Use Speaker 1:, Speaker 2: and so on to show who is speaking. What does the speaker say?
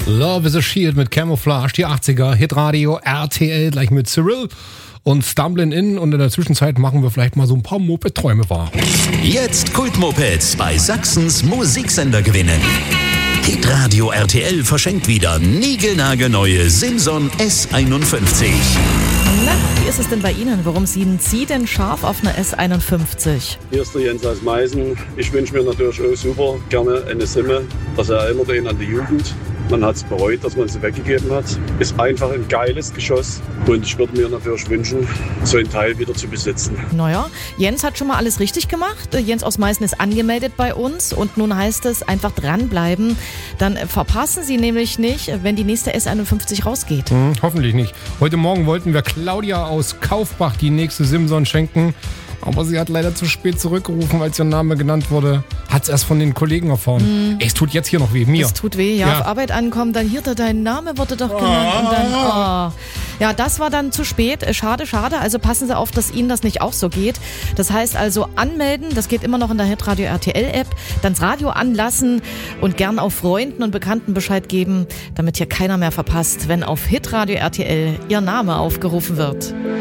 Speaker 1: Love is a Shield mit Camouflage, die 80er, Hitradio, RTL, gleich mit Cyril und Stumblin' In. Und in der Zwischenzeit machen wir vielleicht mal so ein paar Moped-Träume wahr.
Speaker 2: Jetzt Kultmopeds bei Sachsens Musiksender gewinnen. Hitradio RTL verschenkt wieder niegelnagelneue Simson S51.
Speaker 3: Na, wie ist es denn bei Ihnen? Warum ziehen Sie denn scharf auf eine S51?
Speaker 4: Hier ist der Jens aus Meißen. Ich wünsche mir natürlich auch super gerne eine Simme. Das erinnert ihn an die Jugend. Man hat es bereut, dass man sie weggegeben hat. Ist einfach ein geiles Geschoss. Und ich würde mir natürlich wünschen, so ein Teil wieder zu besitzen.
Speaker 3: Naja, Jens hat schon mal alles richtig gemacht. Jens aus Meißen ist angemeldet bei uns. Und nun heißt es einfach dranbleiben. Dann verpassen Sie nämlich nicht, wenn die nächste S51 rausgeht.
Speaker 1: Hoffentlich nicht. Heute Morgen wollten wir Claudia aus Kaufbach die nächste Simson schenken. Aber sie hat leider zu spät zurückgerufen, als ihr Name genannt wurde. Hat es erst von den Kollegen erfahren. Es tut jetzt hier noch weh, mir.
Speaker 3: Es tut weh, ja. Auf Arbeit ankommen, dann hier, dein Name wurde doch genannt. Und dann, Ja, das war dann zu spät. Schade, schade. Also passen Sie auf, dass Ihnen das nicht auch so geht. Das heißt also anmelden, das geht immer noch in der Hitradio RTL-App. Dann das Radio anlassen und gern auch Freunden und Bekannten Bescheid geben, damit hier keiner mehr verpasst, wenn auf Hitradio RTL Ihr Name aufgerufen wird.